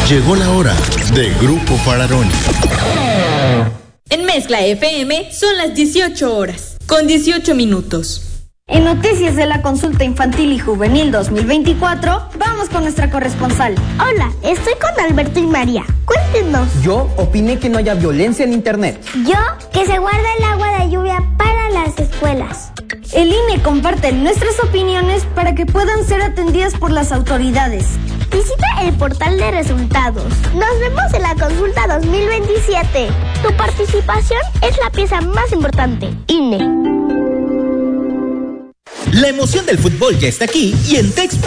Llegó la hora de Grupo Fararoni. En Mezcla FM son las 18 horas, con 18 minutos. En noticias de la consulta infantil y juvenil 2024, vamos con nuestra corresponsal. Hola, estoy con Alberto y María. Cuéntenos. Yo opiné que no haya violencia en internet. Yo, que se guarda el agua de lluvia para las escuelas. El INE comparte nuestras opiniones para que puedan ser atendidas por las autoridades. Visita el portal de resultados. Nos vemos en la consulta 2027. Tu participación es la pieza más importante. INE. La emoción del fútbol ya está aquí y en Texpo